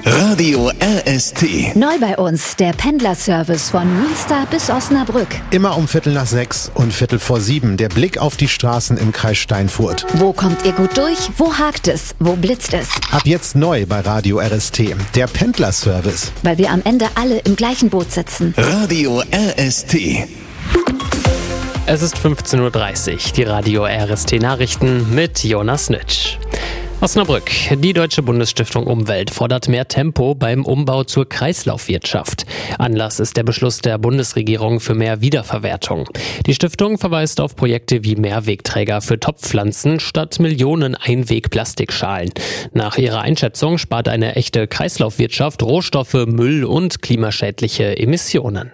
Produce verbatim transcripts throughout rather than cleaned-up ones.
Radio R S T. Neu bei uns, der Pendlerservice von Münster bis Osnabrück. Immer um Viertel nach sechs und Viertel vor sieben. Der Blick auf die Straßen im Kreis Steinfurt. Wo kommt ihr gut durch? Wo hakt es? Wo blitzt es? Ab jetzt neu bei Radio R S T. Der Pendlerservice. Weil wir am Ende alle im gleichen Boot sitzen. Radio R S T. Es ist fünfzehn Uhr dreißig, die Radio R S T Nachrichten mit Jonas Nitsch. Osnabrück. Die Deutsche Bundesstiftung Umwelt fordert mehr Tempo beim Umbau zur Kreislaufwirtschaft. Anlass ist der Beschluss der Bundesregierung für mehr Wiederverwertung. Die Stiftung verweist auf Projekte wie Mehrwegträger für Topfpflanzen statt Millionen Einweg-Plastikschalen. Nach ihrer Einschätzung spart eine echte Kreislaufwirtschaft Rohstoffe, Müll und klimaschädliche Emissionen.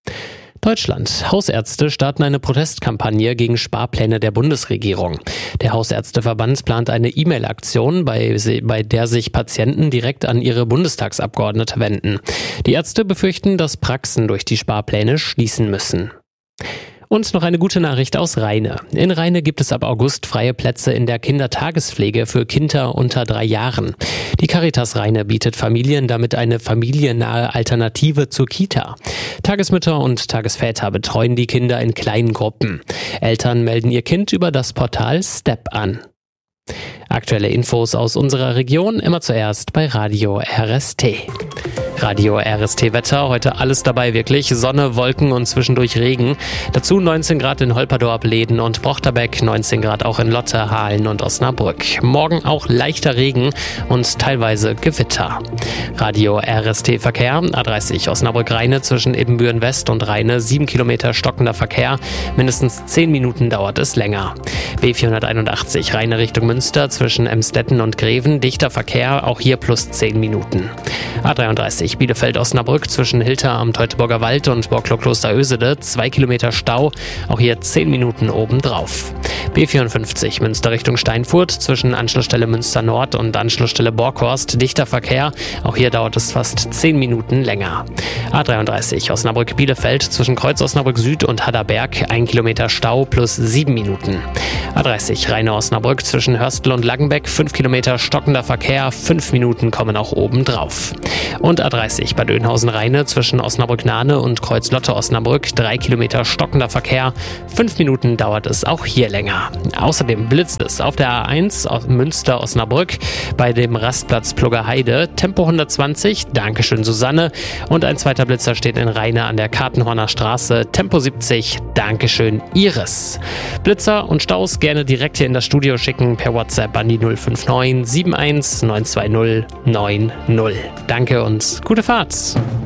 Deutschland. Hausärzte starten eine Protestkampagne gegen Sparpläne der Bundesregierung. Der Hausärzteverband plant eine E-Mail-Aktion, bei, bei der sich Patienten direkt an ihre Bundestagsabgeordnete wenden. Die Ärzte befürchten, dass Praxen durch die Sparpläne schließen müssen. Und noch eine gute Nachricht aus Rheine. In Rheine gibt es ab August freie Plätze in der Kindertagespflege für Kinder unter drei Jahren. Die Caritas Rheine bietet Familien damit eine familiennahe Alternative zur Kita. Tagesmütter und Tagesväter betreuen die Kinder in kleinen Gruppen. Eltern melden ihr Kind über das Portal Step an. Aktuelle Infos aus unserer Region immer zuerst bei Radio R S T. Radio R S T Wetter, heute alles dabei wirklich, Sonne, Wolken und zwischendurch Regen. Dazu neunzehn Grad in Holperdorp, Läden und Brochterbeck, neunzehn Grad auch in Lotte, Hahlen und Osnabrück. Morgen auch leichter Regen und teilweise Gewitter. Radio R S T Verkehr, A dreißig Osnabrück-Rheine zwischen Ibbenbüren West und Rheine, sieben Kilometer stockender Verkehr, mindestens zehn Minuten dauert es länger. B vierhunderteinundachtzig Rheine Richtung Münster zwischen Emstetten und Greven, dichter Verkehr, auch hier plus zehn Minuten. A dreiunddreißig Bielefeld-Osnabrück zwischen Hilter am Teutoburger Wald und Borklo-Kloster-Ösede, zwei Kilometer Stau, auch hier zehn Minuten obendrauf. B vierundfünfzig Münster Richtung Steinfurt zwischen Anschlussstelle Münster Nord und Anschlussstelle Borkhorst, dichter Verkehr, auch hier dauert es fast zehn Minuten länger. A dreiunddreißig Osnabrück-Bielefeld zwischen Kreuz Osnabrück Süd und Hadderberg, ein Kilometer Stau plus sieben Minuten. A dreißig Rheine-Osnabrück zwischen Hörstel und Langenbeck, fünf Kilometer stockender Verkehr, fünf Minuten kommen auch obendrauf. Und A dreißig Bad Oeynhausen-Rheine zwischen Osnabrück-Nahne und Kreuz-Lotte-Osnabrück, drei Kilometer stockender Verkehr, fünf Minuten dauert es auch hier länger. Außerdem blitzt es auf der A eins Münster-Osnabrück bei dem Rastplatz Pluggerheide, Tempo hundertzwanzig, Dankeschön Susanne, und ein zweiter Blitzer steht in Rheine an der Kartenhorner Straße, Tempo siebzig, Dankeschön Iris. Blitzer und Staus gerne direkt hier in das Studio schicken per WhatsApp an die null fünf neun sieben eins neun zwei null neun null. Danke und gute Fahrt.